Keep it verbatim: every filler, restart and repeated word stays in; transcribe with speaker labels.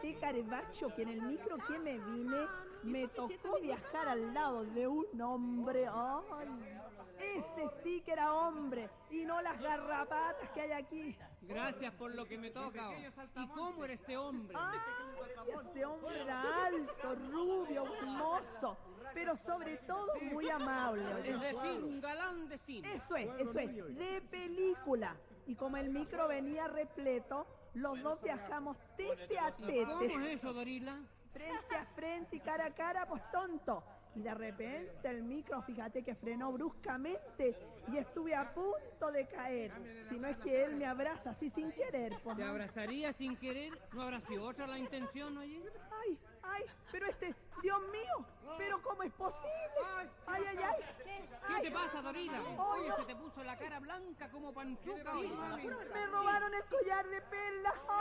Speaker 1: conté, Carvacho, que en el micro que me vine me tocó viajar al lado de un hombre. ¡Ay! Ese sí que era hombre y no las garrapatas que hay aquí.
Speaker 2: Gracias por lo que me toca. ¿Y cómo era ese hombre?
Speaker 1: ¡Ay! Ese hombre era alto, rubio, hermoso, pero sobre todo muy amable.
Speaker 2: Es decir, un galán de cine.
Speaker 1: Eso es, eso es, de película. Y como el micro venía repleto, los dos viajamos tete a tete.
Speaker 2: ¿Cómo es eso, Dorila?
Speaker 1: Frente a frente y cara a cara, pues tonto. Y de repente el micro, fíjate que frenó bruscamente y estuve a punto de caer. Si no es que él me abraza así sin querer, pues.
Speaker 2: ¿Te abrazaría sin querer? ¿No habrá sido otra la intención, oye?
Speaker 1: Ay, ay, pero este, Dios mío, pero ¿cómo es posible? Ay, ay, ay.
Speaker 2: ¿Qué te pasa, Dorila?
Speaker 1: Oh,
Speaker 2: Oye,
Speaker 1: no.
Speaker 2: se te puso la cara blanca como panchuca, oye.
Speaker 1: Me robaron el collar de perlas.